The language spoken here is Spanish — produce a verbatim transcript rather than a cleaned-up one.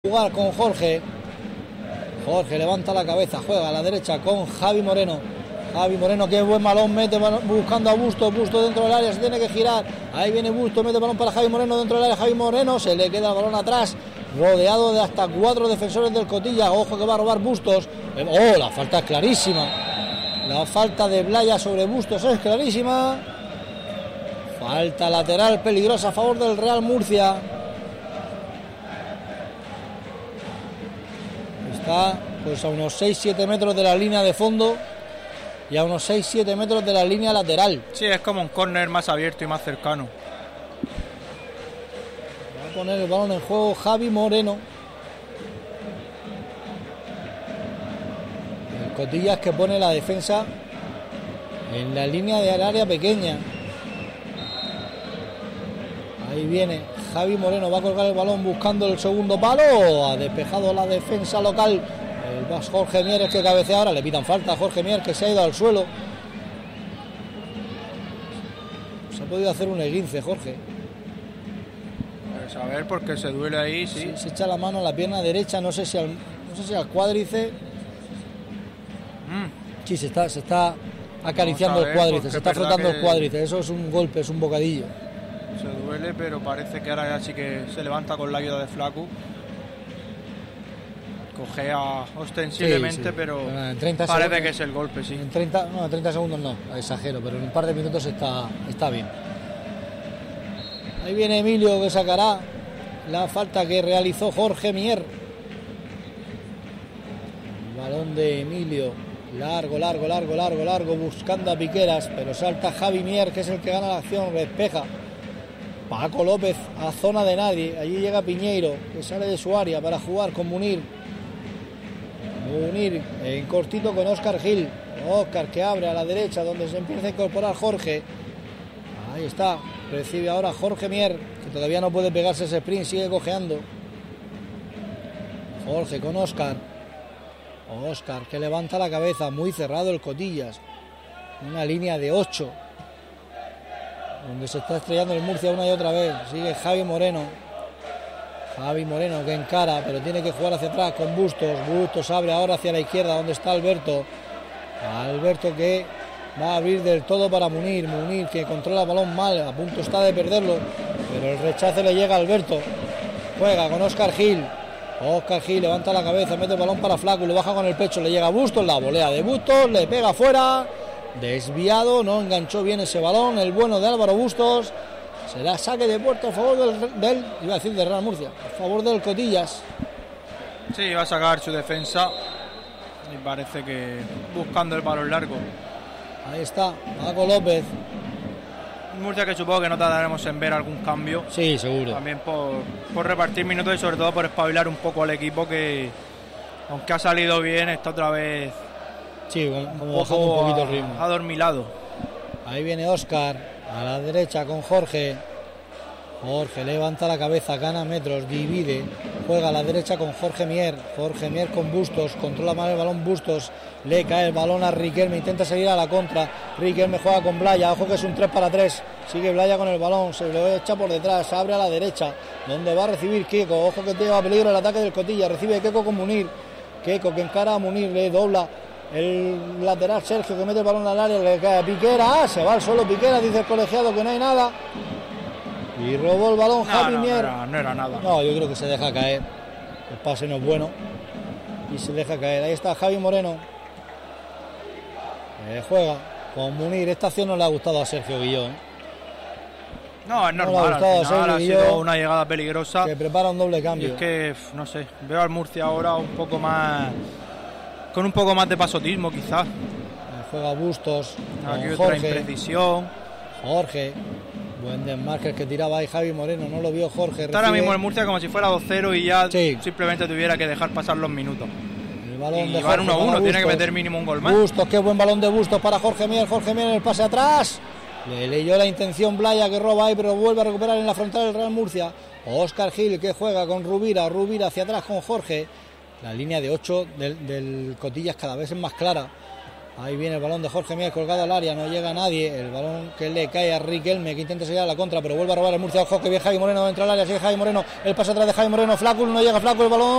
Jugar con Jorge. Jorge levanta la cabeza, juega a la derecha con Javi Moreno. Javi Moreno, que buen balón, mete balón, buscando a Bustos, Bustos dentro del área, se tiene que girar. Ahí viene Bustos, mete balón para Javi Moreno dentro del área. Javi Moreno, se le queda el balón atrás, rodeado de hasta cuatro defensores del Cotilla. Ojo que va a robar Bustos. Oh, la falta es clarísima. La falta de Blaya sobre Bustos es clarísima. Falta lateral peligrosa a favor del Real Murcia. Está pues a unos seis siete metros de la línea de fondo y a unos seis siete metros de la línea lateral. Sí, es como un córner más abierto y más cercano. Va a poner el balón en juego Javi Moreno. El Cotillas que pone la defensa en la línea del área pequeña. Ahí viene Javi Moreno, va a colgar el balón buscando el segundo palo. Ha despejado la defensa local. El más Jorge Mieres que cabecea ahora. Le pitan falta a Jorge Mieres, que se ha ido al suelo. Se ha podido hacer un esguince, Jorge. Pues a ver, porque se duele ahí, sí. sí. Se echa la mano a la pierna derecha, no sé si al, no sé si al cuádriceps. Mm. Sí, se está, se está acariciando el cuádriceps, se está frotando que... el cuádriceps. Eso es un golpe, es un bocadillo. Se duele, pero parece que ahora ya sí que se levanta con la ayuda de Flaco. Cojea ostensiblemente, sí, sí. Pero en treinta parece segundos, que es el golpe, sí. En treinta, no, en treinta segundos no, exagero, pero en un par de minutos está, está bien. Ahí viene Emilio, que sacará la falta que realizó Jorge Mier. El balón de Emilio, largo, largo, largo, largo, largo, buscando a Piqueras, pero salta Javi Mier, que es el que gana la acción, despeja. Paco López a zona de nadie. Allí llega Piñeiro, que sale de su área para jugar con Munir. Munir en cortito con Óscar Gil. Óscar que abre a la derecha donde se empieza a incorporar Jorge. Ahí está. Recibe ahora Jorge Mier, que todavía no puede pegarse ese sprint, sigue cojeando. Jorge con Óscar. Óscar que levanta la cabeza, muy cerrado el Cotillas. Una línea de ocho. Donde se está estrellando el Murcia una y otra vez. Sigue Javi Moreno. Javi Moreno que encara, pero tiene que jugar hacia atrás con Bustos. Bustos abre ahora hacia la izquierda, donde está Alberto. Alberto que va a abrir del todo para Munir. Munir que controla el balón mal, a punto está de perderlo, pero el rechace le llega a Alberto. Juega con Óscar Gil. Óscar Gil levanta la cabeza, mete el balón para Flaco y lo baja con el pecho. Le llega a Bustos, la volea de Bustos, le pega fuera. Desviado, no enganchó bien ese balón, el bueno de Álvaro Bustos. Será saque de puerta a favor del, del iba a decir de Real Murcia, a favor del Cotillas. Sí, va a sacar su defensa y parece que buscando el balón largo. Ahí está, Paco López. Murcia que supongo que no tardaremos en ver algún cambio. Sí, seguro. También por, por repartir minutos y sobre todo por espabilar un poco al equipo que, aunque ha salido bien, está otra vez... Sí, como bajando un poquito el ritmo. Adormilado. Ahí viene Óscar, a la derecha con Jorge. Jorge levanta la cabeza, gana metros, divide. Juega a la derecha con Jorge Mier. Jorge Mier con Bustos, controla mal el balón Bustos. Le cae el balón a Riquelme, intenta seguir a la contra. Riquelme juega con Blaya, ojo que es un tres para tres. Sigue Blaya con el balón, se lo echa por detrás, abre a la derecha, donde va a recibir Keko. Ojo que lleva a peligro el ataque del Cotilla. Recibe Keko con Munir. Keko que encara a Munir, le dobla. El lateral Sergio que mete el balón al área, le cae a Piquera, se va al solo Piquera, dice el colegiado que no hay nada. Y robó el balón no, Javi no, Mier. No era, no era nada. No, yo creo que se deja caer. El pase no es bueno. Y se deja caer. Ahí está Javi Moreno. Eh, juega con Munir. Esta acción no le ha gustado a Sergio Guilló. ¿eh? No, es normal. No le ha gustado al final a ha Sergio sido una llegada peligrosa. Que prepara un doble cambio. Y es que, no sé, veo al Murcia ahora un poco más... con un poco más de pasotismo quizás. Juega Bustos. Aquí otra Jorge. Imprecisión. Jorge. Buen desmarque que tiraba ahí Javi Moreno. No lo vio Jorge. Está ahora mismo el Murcia como si fuera dos cero y ya sí. Simplemente tuviera que dejar pasar los minutos. El balón y de van uno a uno, tiene que meter mínimo un gol más. Bustos, qué buen balón de Bustos para Jorge Mier. Jorge Mier en el pase atrás. Le leyó la intención Blaya que roba ahí, pero vuelve a recuperar en la frontal el Real Murcia. Óscar Gil que juega con Rubira. Rubira hacia atrás con Jorge. La línea de ocho del, del Cotillas cada vez es más clara. Ahí viene el balón de Jorge Mies colgado al área, no llega nadie. El balón que le cae a Riquelme, que intenta seguir a la contra, pero vuelve a robar el Murcia. Ojo que viene Javi Moreno dentro del área, sigue Javi Moreno, el pase atrás de Javi Moreno, Flácul, no llega Flácul, el balón